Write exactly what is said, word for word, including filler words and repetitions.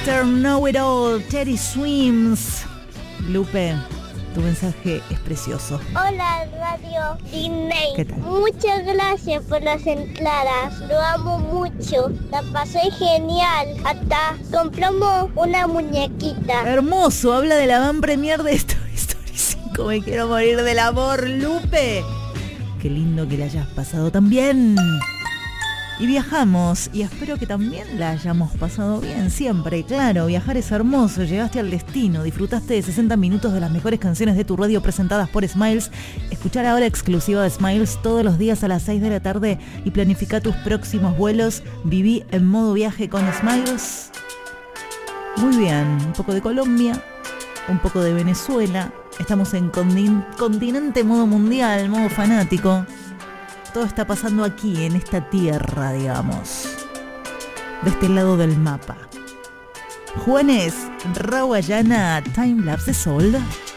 mister Know-It-All, Teddy Swims. Lupe, tu mensaje es precioso. Hola, Radio Disney. ¿Qué tal? Muchas gracias por las entradas. Lo amo mucho. La pasé genial. Hasta compramos una muñequita. Hermoso, habla de la van premier de Story Story cinco. Me quiero morir del amor, Lupe. Qué lindo que la hayas pasado también. Y viajamos, y espero que también la hayamos pasado bien, siempre. Claro, viajar es hermoso, llegaste al destino, disfrutaste de sesenta minutos de las mejores canciones de tu radio presentadas por Smiles. Escuchar ahora exclusiva de Smiles todos los días a las seis de la tarde y planifica tus próximos vuelos. Viví en modo viaje con Smiles. Muy bien, un poco de Colombia, un poco de Venezuela. Estamos en continin- continente modo mundial, modo fanático. Todo está pasando aquí, en esta tierra, digamos, de este lado del mapa. Juanes, Rawayana, Time Lapse de Sol.